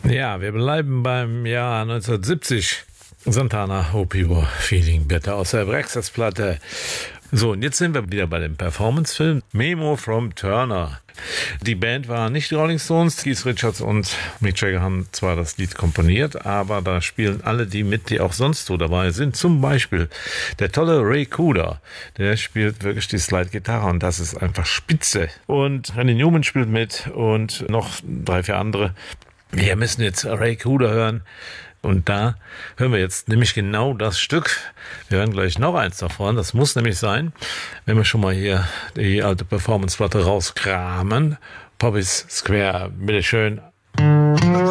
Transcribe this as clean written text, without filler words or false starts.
Ja, wir bleiben beim Jahr 1970. Santana, Hope You Were Feeling Better aus der Brexit-Platte. So, und jetzt sind wir wieder bei dem Performance-Film Memo from Turner. Die Band war nicht die Rolling Stones. Keith Richards und Mick Jagger haben zwar das Lied komponiert, aber da spielen alle die mit, die auch sonst so dabei sind. Zum Beispiel der tolle Ray Cooder. Der spielt wirklich die Slide-Gitarre und das ist einfach spitze. Und Randy Newman spielt mit und noch 3, 4 andere. Wir müssen jetzt Ray Cooder hören. Und da hören wir jetzt nämlich genau das Stück. Wir hören gleich noch eins davon. Das muss nämlich sein, wenn wir schon mal hier die alte Performance-Platte rauskramen. Poppy's Square, bitteschön.